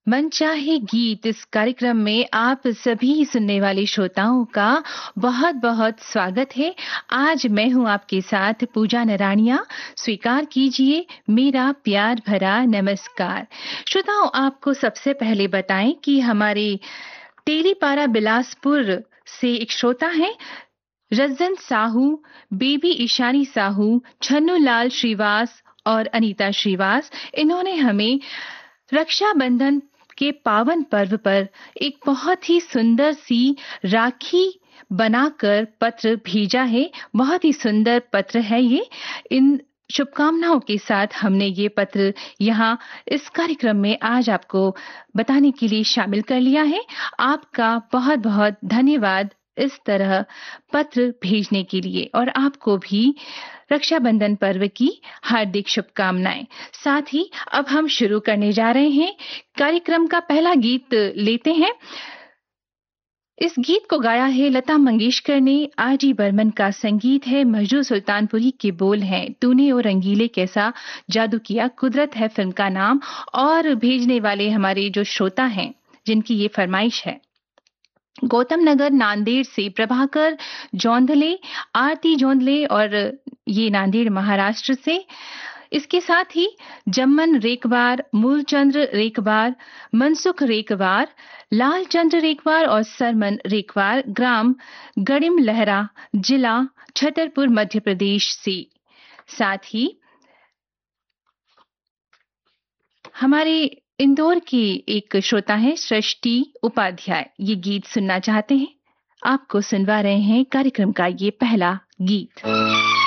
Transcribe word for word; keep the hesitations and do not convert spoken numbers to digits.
मनचाहे गीत इस कार्यक्रम में आप सभी सुनने वाले श्रोताओं का बहुत बहुत स्वागत है। आज मैं हूं आपके साथ पूजा नराणिया। स्वीकार कीजिए मेरा प्यार भरा नमस्कार। श्रोताओं, आपको सबसे पहले बताएं कि हमारे तेलीपारा बिलासपुर से एक श्रोता हैं रज्जन साहू, बेबी ईशानी साहू, छन्नू लाल श्रीवास और अनीता श्रीवास। इन्होंने हमें रक्षाबंधन के पावन पर्व पर एक बहुत ही सुंदर सी राखी बनाकर पत्र भेजा है। बहुत ही सुंदर पत्र है ये। इन शुभकामनाओं के साथ हमने ये पत्र यहाँ इस कार्यक्रम में आज आपको बताने के लिए शामिल कर लिया है। आपका बहुत बहुत धन्यवाद इस तरह पत्र भेजने के लिए, और आपको भी रक्षाबंधन पर्व की हार्दिक शुभकामनाएं। साथ ही अब हम शुरू करने जा रहे हैं। कार्यक्रम का पहला गीत लेते हैं। इस गीत को गाया है लता मंगेशकर ने। आर डी बर्मन का संगीत है, मजरू सुल्तानपुरी के बोल हैं। तूने और रंगीले कैसा जादू किया, कुदरत है फिल्म का नाम। और भेजने वाले हमारे जो श्रोता हैं जिनकी ये फरमाइश है, गौतम नगर नांदेड़ से प्रभाकर जोंधले, आरती जोंधले, और ये नांदेड़ महाराष्ट्र से। इसके साथ ही जम्मन रेकवार, मूलचंद्र रेकवार, मनसुख रेकवार, लालचंद्र रेकवार और सरमन रेकवार, ग्राम गड़िम लहरा, जिला छतरपुर, मध्य प्रदेश से। साथ ही हमारे इंदौर की एक श्रोता है सृष्टि उपाध्याय, ये गीत सुनना चाहते हैं। आपको सुनवा रहे हैं कार्यक्रम का ये पहला गीत।